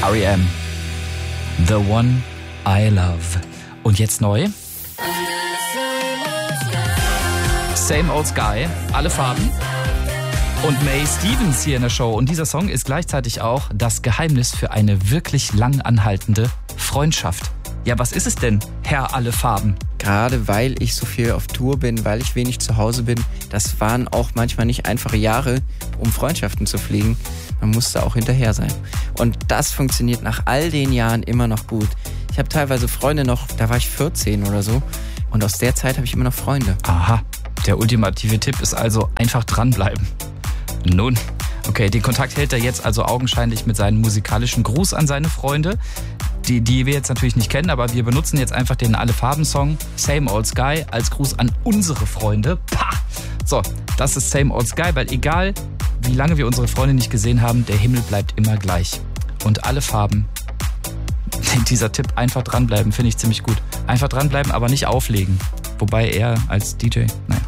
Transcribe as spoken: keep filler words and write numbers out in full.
R E M. The One I Love. Und jetzt neu. Same Old Sky, alle Farben. Und May Stevens hier in der Show. Und dieser Song ist gleichzeitig auch das Geheimnis für eine wirklich lang anhaltende Freundschaft. Ja, was ist es denn, Herr alle Farben? Gerade weil ich so viel auf Tour bin, weil ich wenig zu Hause bin, das waren auch manchmal nicht einfache Jahre, um Freundschaften zu pflegen. Man musste auch hinterher sein. Und das funktioniert nach all den Jahren immer noch gut. Ich habe teilweise Freunde noch, da war ich vierzehn oder so. Und aus der Zeit habe ich immer noch Freunde. Aha, der ultimative Tipp ist also einfach dranbleiben. Nun, okay, den Kontakt hält er jetzt also augenscheinlich mit seinem musikalischen Gruß an seine Freunde. Die, die wir jetzt natürlich nicht kennen, aber wir benutzen jetzt einfach den Alle-Farben-Song Same Old Sky als Gruß an unsere Freunde. Pah! So, das ist Same Old Sky, weil egal, wie lange wir unsere Freunde nicht gesehen haben, der Himmel bleibt immer gleich. Und alle Farben, dieser Tipp, einfach dranbleiben, finde ich ziemlich gut. Einfach dranbleiben, aber nicht auflegen. Wobei er als D J, naja.